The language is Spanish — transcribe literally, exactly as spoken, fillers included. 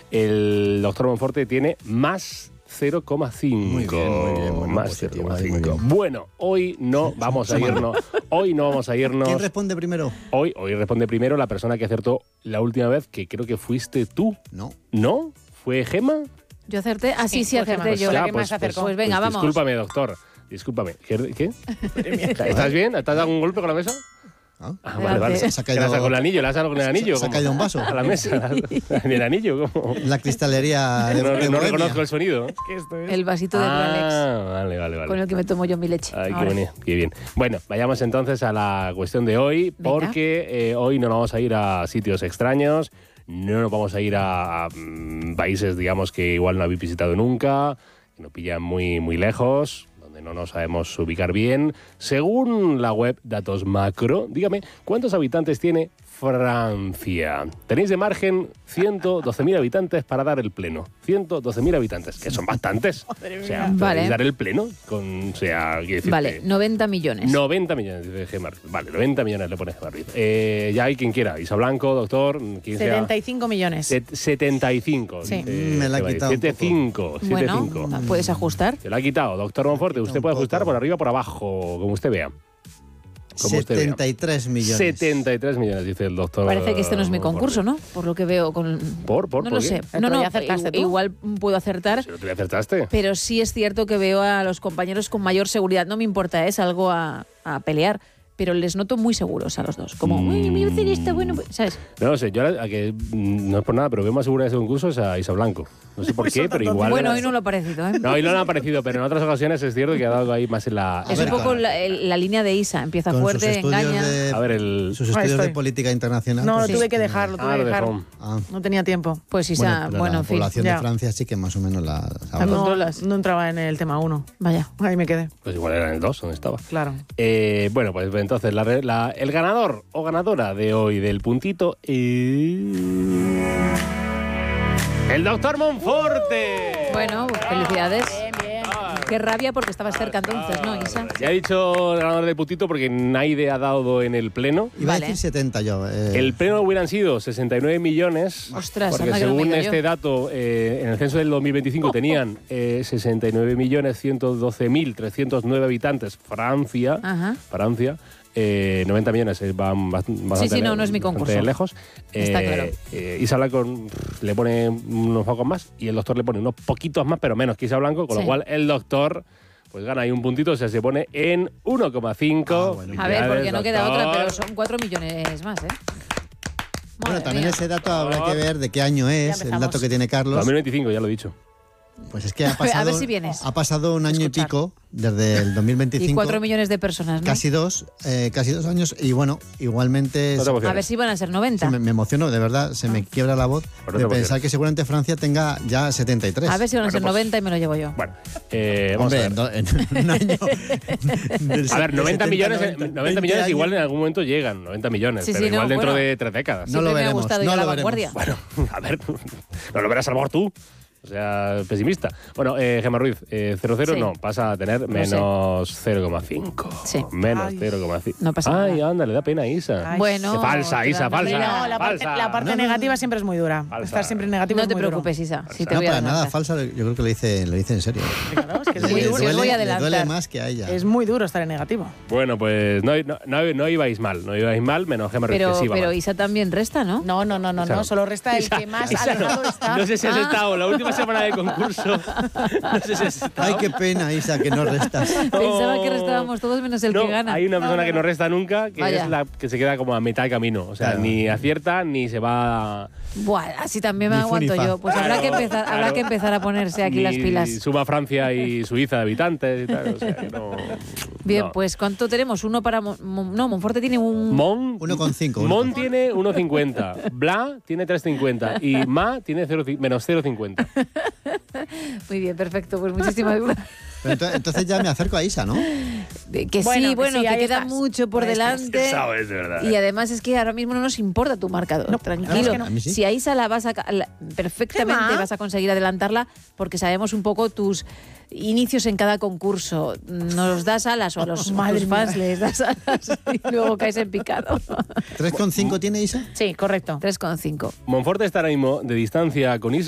El doctor Monforte tiene más cero coma cinco. Muy bien, muy bien. Bueno, más cero coma cinco. Bueno, hoy no vamos a irnos. Hoy no vamos a irnos. ¿Quién responde primero? Hoy, hoy responde primero la persona que acertó la última vez, que creo que fuiste tú. No. ¿No? ¿Fue Gema? Yo acerté. Ah, sí, sí, Sí, acerté pues yo. ya, La que pues, más acercó. pues, Pues venga, pues vamos. Discúlpame, doctor. Discúlpame. ¿Qué? ¿Qué? ¿Estás bien? ¿Te has dado un golpe con la mesa? ¿Ah? Ah, vale, vale. Se ha caído- ¿Qué le has dado con el anillo? ¿Le has dado con el anillo? se ha ¿Cómo? caído un vaso. A la mesa. En el anillo, ¿cómo? La cristalería de, No, de no Bohemia. reconozco el sonido. ¿Qué esto es? El vasito de Rolex Ah, vale, vale, vale. con el que me tomo yo mi leche. Ay, qué, Ahora. bonito, qué bien. Bueno, vayamos entonces a la cuestión de hoy, Venga. porque eh, hoy no nos vamos a ir a sitios extraños, no nos vamos a ir a, a, mm, países, digamos, que igual no habéis visitado nunca, que nos pillan muy, muy lejos, donde no nos sabemos ubicar bien. Según la web Datos Macro, dígame, ¿cuántos habitantes tiene Francia? Tenéis de margen ciento doce mil habitantes para dar el pleno. ciento doce mil habitantes, que son bastantes. O sea, podéis Vale. dar el pleno con, o sea, quiero decirte, Vale, noventa millones. noventa millones, dice Gemma Ruiz. Vale, noventa millones le pone Gemma Ruiz. Eh, ya hay quien quiera. Isa Blanco, doctor, quien sea. setenta y cinco millones. Set- setenta y cinco. Sí. dice Me la ha Gemma Ruiz. quitado un setenta y cinco. setenta y cinco. Bueno, puedes ajustar. Se lo ha quitado. Doctor Monforte, usted un puede poco. ajustar por arriba o por abajo, como usted vea. Como usted vea. setenta y tres millones. setenta y tres millones, dice el doctor. Parece que este no es mi Monforte. concurso, ¿no? Por lo que veo con... ¿Por? ¿Por? No ¿Por lo qué? sé. El No, otro no, día acertaste i- tú. igual puedo acertar, Si no te lo acertaste. pero sí es cierto que veo a los compañeros con mayor seguridad. No me importa, es algo a, a pelear, pero les noto muy seguros a los dos. Como, uy, me voy a hacer esto, bueno, pues", ¿sabes? No lo sé, yo a que mm, no es por nada, pero veo más segura de ese concurso es a Isa Blanco. No sé por qué, pero igual. Bueno, hoy no lo ha parecido, ¿eh? No, hoy no le ha parecido, pero en otras ocasiones es cierto que ha dado ahí más en la. Es A un ver, poco claro. la, el- la línea de Isa. Empieza Con fuerte, sus estudios engaña. de, A ver, el. sus Ahí estudios de estoy. política internacional. No, pues, tuve que dejarlo, tuve Ah, que lo dejarlo. dejó. Ah, No tenía tiempo. Pues Isa, bueno, pero bueno, la en fin. población ya. de Francia sí que más o menos la sabe. No, controlas. no entraba en el tema uno. Vaya. Ahí me quedé. Pues igual era en el dos, donde estaba. Claro. Eh, bueno, pues entonces la, re- la- el ganador o ganadora de hoy del puntito es. ¡El doctor Monforte! Bueno, pues felicidades. Bien, bien. Qué rabia porque estabas cerca entonces, ¿no, Isa? Ya he dicho el ganador del puntito porque nadie ha dado en el pleno. Iba Vale. a decir setenta yo. eh, El pleno hubieran sido sesenta y nueve millones. Ostras, porque anda que no me según he ido este yo. dato, eh, en el censo del dos mil veinticinco tenían eh, sesenta y nueve millones ciento doce mil trescientos nueve habitantes. Francia. Ajá. Francia. Eh, noventa millones eh, van bast- bastante, sí, no, no es mi bastante concurso. lejos. Está claro. Eh, Isa Blanco pff, le pone unos pocos más y el doctor le pone unos poquitos más, pero menos que Isa Blanco, con Sí. lo cual el doctor pues gana ahí un puntito, o sea, se pone en uno coma cinco. Ah, bueno. A ver, porque no queda Felicidades, otra, pero doctor. son cuatro millones más, ¿eh? Bueno, Madre también mía. ese dato habrá que ver de qué año es, el empezamos. dato que tiene Carlos. dos mil veinticinco, ya lo he dicho. Pues es que ha A ver pasado, si vienes. ha pasado un año Escuchar. y pico desde el dos mil veinticinco. Y cuatro millones de personas, ¿no? Casi dos, eh, casi dos años. Y bueno, igualmente No te se- emociones. A ver si van a ser se noventa. me, me emociono, de verdad, se me quiebra la voz Por no de te pensar emociones. que seguramente Francia tenga ya setenta y tres. A ver si van a ser Bueno, pues- noventa y me lo llevo yo. Bueno, eh, vamos Hombre, a en, ver. do- en un año. del A ver, de noventa setenta, millones, noventa, noventa veinte millones años. igual en algún momento llegan, noventa millones, Sí, pero sí, no, igual dentro bueno. de tres décadas. No lo Siempre me ha veremos, gustado ir no a la lo veremos. vanguardia. Bueno, a ver, no lo verás a lo mejor tú. O sea, pesimista. Bueno, eh, Gemma Ruiz, eh, cero cero Sí. no, pasa a tener sé. menos cero coma cinco. Sí. Menos Ay. cero coma cinco. No pasa Ay, nada. anda, le da pena a Isa. Ay. Bueno. Qué falsa, te Isa, dan falsa. pena. No, la parte, Falsa. la parte No, no, negativa no. siempre es muy dura. Falsa. Estar siempre en negativo No es te muy duro. preocupes, Isa. Si te No, voy a para nada adelantar. falsa, yo creo que lo dice, lo dice en serio. Claro, es que es Sí, muy sí, duro. os voy a le duele adelantar. más que a ella. Es muy duro estar en negativo. Bueno, pues no, no, no, no ibais mal, no ibais mal, menos Gemma Ruiz, Pero, que sí iba pero mal. Isa también resta, ¿no? No, no, no, no, Isa no. no. Solo resta el Isa- que más Isa no. alejado está. No sé si has Ah. estado la última semana de concurso. No sé si has estado. Ay, qué pena, Isa, que no restas. Pensaba que restábamos todos menos el No, que gana. hay una persona que no resta nunca, que Vaya. es la que se queda como a mitad de camino. O sea, Claro. ni acierta ni se va. Buah, así también me Ni fu ni aguanto fa. yo. Pues habrá, que Claro, empezar, habrá claro. que empezar a ponerse aquí ni las pilas. Suma Francia y Suiza de habitantes y tal. O sea, que no. Bien, no. pues ¿cuánto tenemos? Uno para... Mon- Mon- no, Monforte tiene un... Mon, uno coma cinco, uno Mon coma cinco. tiene uno coma cincuenta, Bla tiene tres coma cincuenta y Ma tiene cero, menos cero coma cincuenta. Muy bien, perfecto. Pues muchísimas gracias. Pero ento- entonces ya me acerco a Isa, ¿no? De- Que Bueno, sí, que bueno, sí, que ahí queda estás. mucho por Ahí estás. delante. Sabes, de verdad. Y además es que ahora mismo no nos importa tu marcador. No, tranquilo. es que no. A mí sí. Si a Isa la vas a ca- la- perfectamente Gemma. vas a conseguir adelantarla porque sabemos un poco tus inicios en cada concurso. Nos das alas o a los, a Madre los fans mía. les das alas y luego caes en picado. ¿tres coma cinco tiene Isa? Sí, correcto. tres coma cinco. Monforte está ahora mismo de distancia con Isa.